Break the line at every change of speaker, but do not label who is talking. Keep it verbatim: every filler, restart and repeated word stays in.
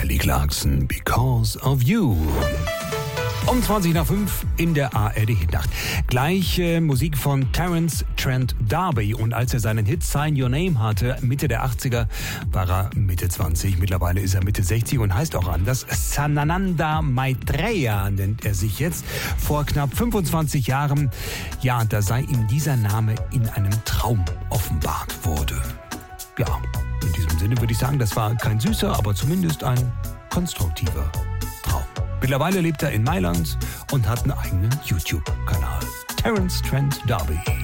Kelly Clarkson, Because of You. Um zwanzig nach fünf in der A R D-Hitnacht. Gleich äh, Musik von Terence Trent D'Arby. Und als er seinen Hit Sign Your Name hatte, Mitte der achtziger, war er Mitte zwanzig. Mittlerweile ist er Mitte sechzig und heißt auch anders. Sanananda Maitreya nennt er sich jetzt. Vor knapp fünfundzwanzig Jahren, ja, da sei ihm dieser Name in einem Traum offenbart wurde. Ja, in diesem Sinne würde ich sagen, das war kein süßer, aber zumindest ein konstruktiver Traum. Mittlerweile lebt er in Mailand und hat einen eigenen YouTube-Kanal. Terence Trent D'Arby.